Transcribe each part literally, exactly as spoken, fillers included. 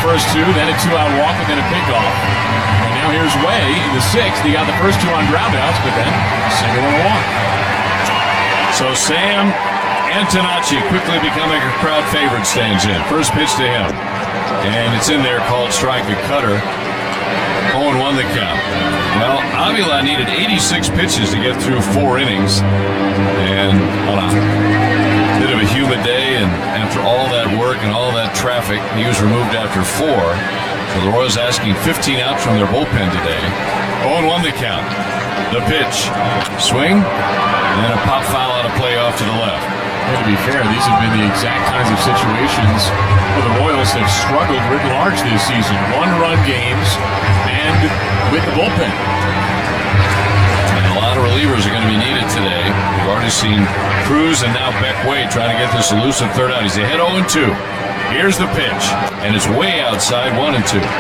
first two, then a two-out walk, and then a pickoff. And now here's Way in the sixth. He got the first two on groundouts, but then a single and a walk. So Sam Antonacci, quickly becoming a crowd favorite, stands in. First pitch to him. And it's in there, called strike. A cutter. oh and one the count. Well, Avila needed eighty-six pitches to get through four innings. And on a bit of a humid day, and after all that work and all that traffic, he was removed after four. So the Royals asking fifteen outs from their bullpen today. oh and one the count. The pitch. Swing. And then a pop foul out of play off to the left. And to be fair, these have been the exact kinds of situations where the Royals have struggled writ large this season. One-run games and with the bullpen. And a lot of relievers are going to be needed today. We've already seen Cruz and now Beck Way trying to get this elusive third out. He's ahead oh and two. Here's the pitch. And it's way outside one and two.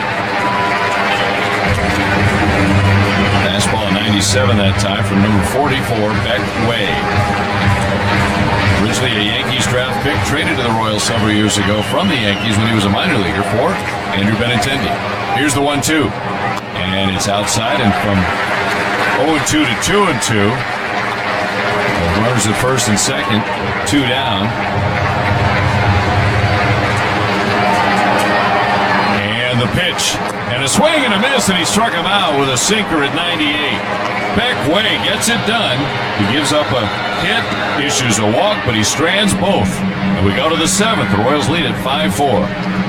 Fastball ninety-seven that time from number forty-four, Beck Way. Originally a Yankees draft pick, traded to the Royals several years ago from the Yankees when he was a minor leaguer for Andrew Benintendi. Here's the one two. And it's outside, and from oh and two to two and two. The runners at first and second, two down. And the pitch. And a swing and a miss, and he struck him out with a sinker at ninety-eight. Beck Way gets it done. He gives up a hit, issues a walk, but he strands both. And we go to the seventh. The Royals lead at five four.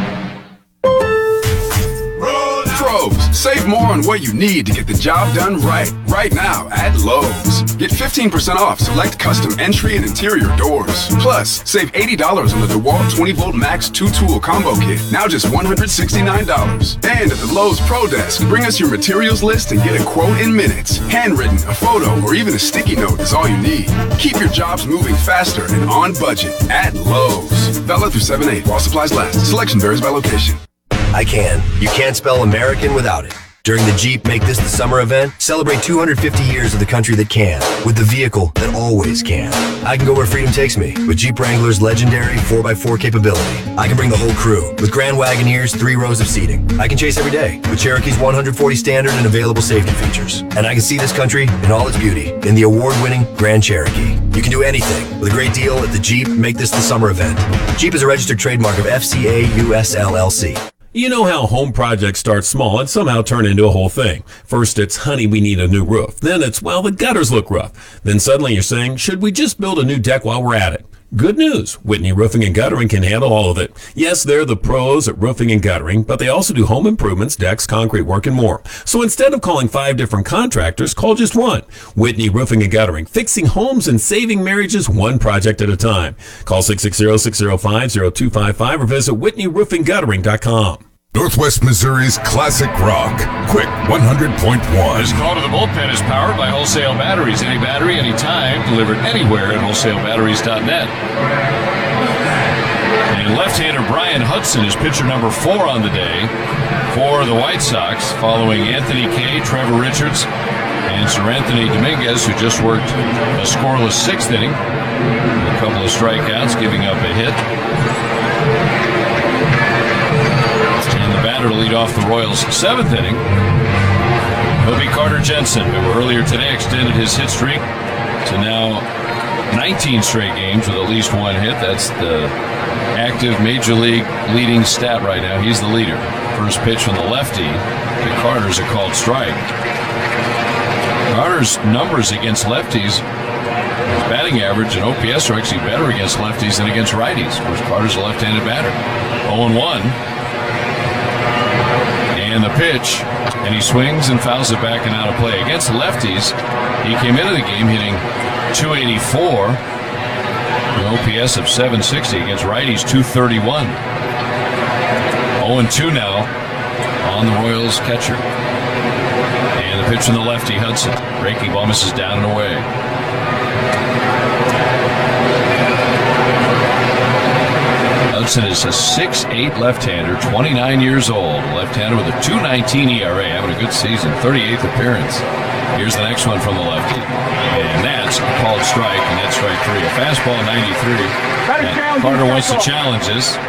Pros, save more on what you need to get the job done right. Right now at Lowe's. Get fifteen percent off select custom entry and interior doors. Plus, save eighty dollars on the DeWalt twenty volt Max two tool combo kit. Now just one hundred sixty-nine dollars. And at the Lowe's Pro Desk, bring us your materials list and get a quote in minutes. Handwritten, a photo, or even a sticky note is all you need. Keep your jobs moving faster and on budget at Lowe's. Valid through seven eight while supplies last. Selection varies by location. I can. You can't spell American without it. During the Jeep Make This the Summer event, celebrate two hundred fifty years of the country that can, with the vehicle that always can. I can go where freedom takes me, with Jeep Wrangler's legendary four by four capability. I can bring the whole crew, with Grand Wagoneer's three rows of seating. I can chase every day, with Cherokee's one hundred forty standard and available safety features. And I can see this country in all its beauty, in the award-winning Grand Cherokee. You can do anything, with a great deal at the Jeep Make This the Summer event. Jeep is a registered trademark of F C A U S L L C. You know how home projects start small and somehow turn into a whole thing. First it's, honey, we need a new roof. Then it's, well, the gutters look rough. Then suddenly you're saying, should we just build a new deck while we're at it? Good news. Whitney Roofing and Guttering can handle all of it. Yes, they're the pros at roofing and guttering, but they also do home improvements, decks, concrete work, and more. So instead of calling five different contractors, call just one. Whitney Roofing and Guttering, fixing homes and saving marriages one project at a time. Call six six zero, six zero five, zero two five five or visit whitney roofing guttering dot com. Northwest Missouri's classic rock. Quick one hundred point one. This call to the bullpen is powered by Wholesale Batteries. Any battery, anytime, delivered anywhere at wholesale batteries dot net. And left-hander Brian Hudson is pitcher number four on the day for the White Sox, following Anthony Kay, Trevor Richards, and Sir Anthony Dominguez, who just worked a scoreless sixth inning. A couple of strikeouts, giving up a hit. And the batter to lead off the Royals' seventh inning will be Carter Jensen, who earlier today extended his hit streak to now nineteen straight games with at least one hit. That's the active Major League leading stat right now. He's the leader. First pitch from the lefty to Carter's a called strike. Carter's numbers against lefties, his batting average and O P S are actually better against lefties than against righties. Of course, Carter's a left-handed batter. oh and one. And the pitch, and he swings and fouls it back and out of play. Against lefties, he came into the game hitting two eighty-four, an O P S of seven sixty. Against righties, two thirty-one. oh and two now on the Royals catcher. And the pitch from the lefty, Hudson. Breaking ball misses down and away. Hudson is a six eight left-hander, twenty-nine years old. Left-hander with a two nineteen E R A, having a good season, thirty-eighth appearance. Here's the next one from the lefty. And that's a called strike, and that's strike three. A fastball, ninety-three. And Carter wants to challenge this.